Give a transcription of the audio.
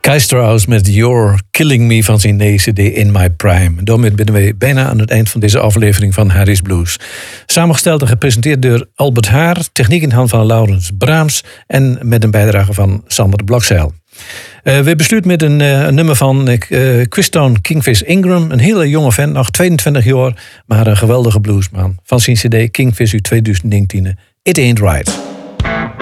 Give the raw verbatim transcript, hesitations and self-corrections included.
Kai Strauss met You're Killing Me van zijn nieuwe C D In My Prime. Daarmee zijn we bijna aan het eind van deze aflevering van Harry's Blues. Samengesteld en gepresenteerd door Albert Haar, techniek in hand van Laurens Braams en met een bijdrage van Sander Blokzeil. Uh, we besluiten met een, uh, een nummer van uh, Quistone Kingfish Ingram. Een hele jonge vent, nog tweeëntwintig jaar, maar een geweldige bluesman. Van zijn C D Kingfish uit tweeduizend negentien. It Ain't Right.